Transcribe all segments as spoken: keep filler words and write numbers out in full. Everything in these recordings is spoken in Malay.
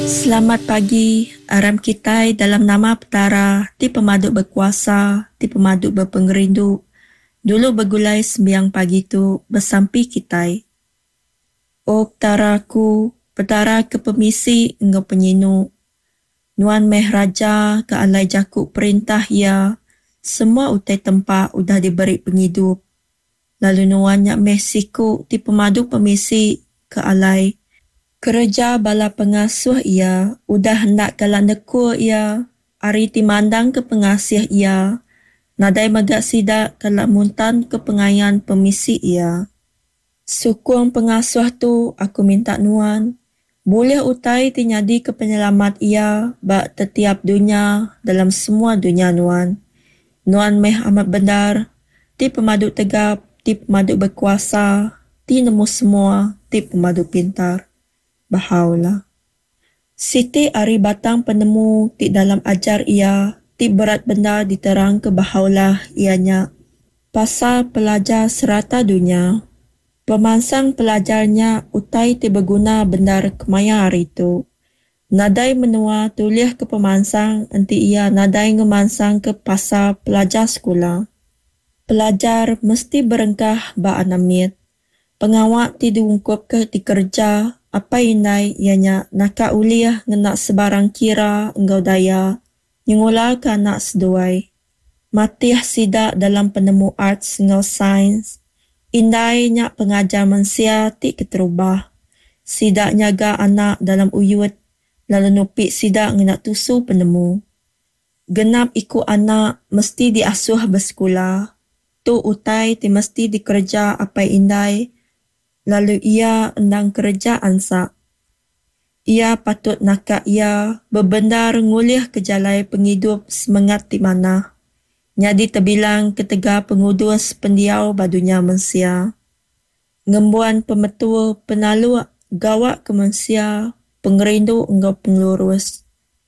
Selamat pagi, aram kita dalam nama petara, ti pemaduk berkuasa, ti pemaduk berpengerindu. Dulu bergulai sembiang pagi tu bersampi kita. O petaraku, petara ke pemisi engkau penyinu. Nuan meh raja ke alai jakuk perintah ya, semua utai tempat udah diberi penghidup. Lalu nuan nyak meh siku ti pemaduk pemisi ke alai. Kerja bala pengasuh ia, udah hendak kalah nekur ia, ari timandang ke pengasih ia, nadai magak sidak kalah muntan ke pengayan pemisi ia. Sukung pengasuh tu aku minta nuan, boleh utai tinyadi ke penyelamat ia, bak tetiap dunia dalam semua dunia nuan. Nuan meh amat benar, ti pemaduk tegap, ti pemaduk berkuasa, ti nemu semua, ti pemaduk pintar. Bahaulah. Siti ari batang penemu ti dalam ajar ia, ti berat benda diterang ke bahaulah ianya. Pasal pelajar serata dunia, pemansang pelajarnya utai ti berguna bendar kemaya hari tu. Nadai menua tulis ke pemansang, enti ia nadai ngemansang ke pasal pelajar sekolah. Pelajar mesti berengkah ba anamit. Pengawak ti diungkup ke ti kerja, apa indai ianya nakak uliah ngenak sebarang kira enggau daya, nyengula ke anak seduai. Matih sidak dalam penemu arts engkau sains, indai nyak pengajar mansia ti keterubah. Sidak nyaga anak dalam uyut, lalu nupik sidak ngenak tusu penemu. Genap ikut anak mesti diasuh bersekolah, tu utai ti mesti dikerja apa indai, lalu ia endang kerja ansak. Ia patut nakak ia berbendar ngulih ke jalai penghidup semangat di mana. Nyadi terbilang ketega pengudus pendiau badunya mensia. Ngembuan pemetua penalu gawak ke mensia, pengerindu enggau pengelurus.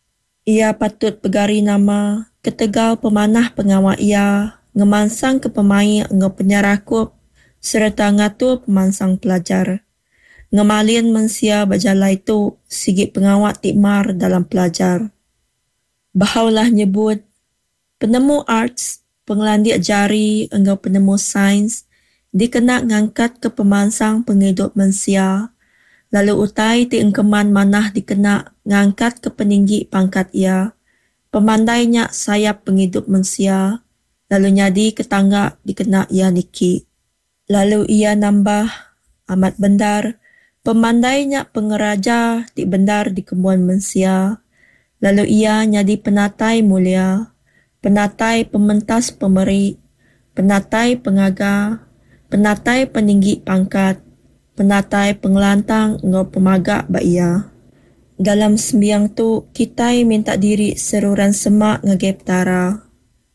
Ia patut pegari nama ketegal pemanah pengawak ia, ngemansang ke pemain enggau penyarakup, serta ngatur pemansang pelajar. Ngemalin mensia berjalai tu sigit pengawak tikmar dalam pelajar. Bahaulah nyebut, penemu arts, pengelandik jari, enggau penemu sains, dikena ngangkat ke pemansang penghidup mensia, lalu utai ti engkeman manah dikena ngangkat ke peninggi pangkat ia, pemandainya sayap penghidup mensia, lalu nyadi ketangga dikena ia niki. Lalu ia nambah, amat bendar, pemandainya pengeraja di bendar di kembuan mensia. Lalu ia nyadi penatai mulia, penatai pementas pemeri, penatai pengaga, penatai peninggi pangkat, penatai pengelantang engau pemagak ba ia. Dalam sembiang tu, kita minta diri seruran semak ngagep tara.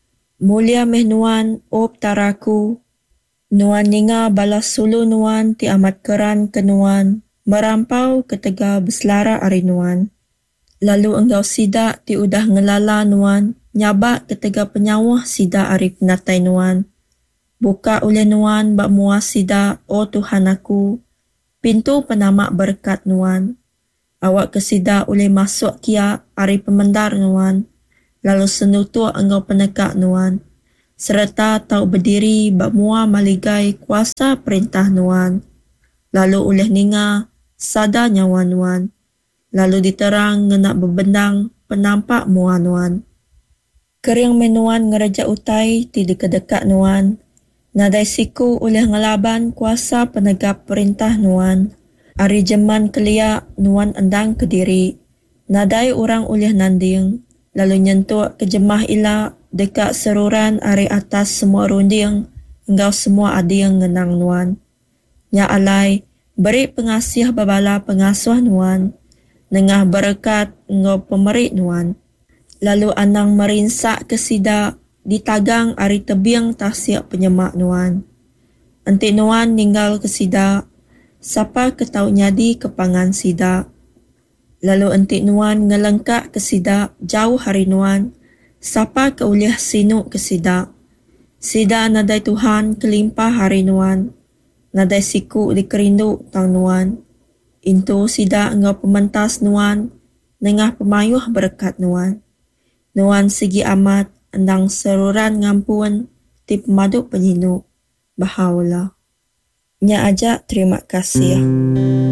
Mulia meh nuan, o taraku, nuan ninga balas sulu nuan ti amat keran ke nuan, merampau ketega berselara ari nuan. Lalu enggau sidak ti udah ngelala nuan, nyabak ketega penyawah sidak ari penatai nuan. Buka oleh nuan bak muas sidak, o Tuhan aku, pintu penamak berkat nuan. Awak kesidak oleh masuk kia ari pemendar nuan, lalu senutur enggau penekak nuan. Serta tahu berdiri bak mua maligai kuasa perintah nuan. Lalu oleh ninga sada nyawa nuan. Lalu diterang ngenak berbendang penampak mua nuan. Kering menuan ngereja utai ti dekat-dekat nuan. Nadai siku oleh ngelaban kuasa penegap perintah nuan. Ari jeman kelia nuan endang kediri. Nadai orang oleh nanding. Lalu nyentuk ke jemah ila dekat seruran ari atas semua runding, engkau semua ading ngenang nuan. Ya alai, beri pengasih babala pengasuh nuan, nengah berkat engkau pemeri nuan. Lalu anang merinsak ke sidak, ditagang ari tebiang tasiak penyemak nuan. Enti nuan ninggal ke sidak, sapa ketau nyadi kepangan sidak. Lalu enti nuan ngelengkak ke sidak jauh hari nuan, sapa keuliah sinuk ke sidak. Sidak nadai Tuhan kelimpah hari nuan, nadai siku dikerindu tang nuan. Intu sidak engkau pementas nuan, nengah pemayuh berkat nuan. Nuan segi amat endang seruran ngampun ti pemaduk penyinu. Bahaula. Nya aja terima kasih.